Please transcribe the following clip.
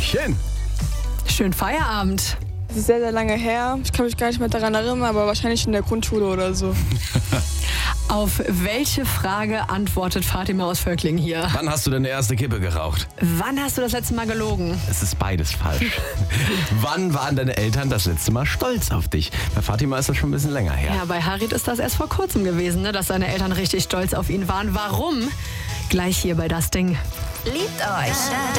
Hallöchen. Schönen Feierabend. Das ist sehr, sehr lange her. Ich kann mich gar nicht mehr daran erinnern, aber wahrscheinlich in der Grundschule oder so. Auf welche Frage antwortet Fatima aus Völklingen hier? Wann hast du deine erste Kippe geraucht? Wann hast du das letzte Mal gelogen? Es ist beides falsch. Wann waren deine Eltern das letzte Mal stolz auf dich? Bei Fatima ist das schon ein bisschen länger her. Ja, bei Harit ist das erst vor kurzem gewesen, ne, dass seine Eltern richtig stolz auf ihn waren. Warum? Gleich hier bei Das Ding. Liebt euch.